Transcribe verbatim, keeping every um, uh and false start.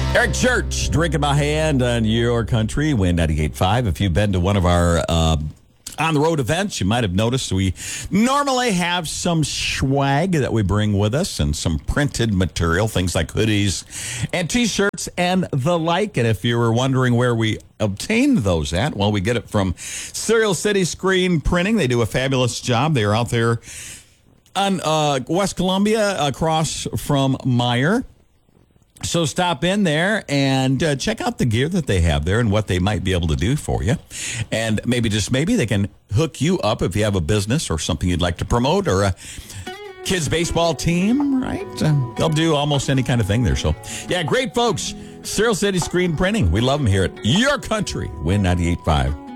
Eric Church, drinking my hand on your country, Win ninety-eight point five. If you've been to one of our uh, on-the-road events, you might have noticed we normally have some swag that we bring with us and some printed material, things like hoodies and T-shirts and the like. And if you were wondering where we obtained those at, well, we get it from Serial City Screen Printing. They do a fabulous job. They are out there on uh, West Columbia across from Meyer. So stop in there and uh, check out the gear that they have there and what they might be able to do for you. And maybe, just maybe, they can hook you up if you have a business or something you'd like to promote or a kids' baseball team, right? Uh, they'll do almost any kind of thing there. So, yeah, great folks. Serial City Screen Printing. We love them here at Your Country, Win ninety-eight point five.